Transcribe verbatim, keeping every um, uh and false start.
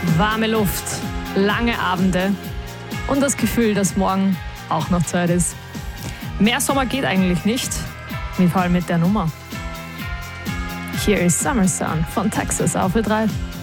warme Luft, lange Abende und das Gefühl, dass morgen auch noch Zeit ist. Mehr Sommer geht eigentlich nicht, wie vor allem mit der Nummer. Hier ist Summer Sun von Texas auf Ö drei.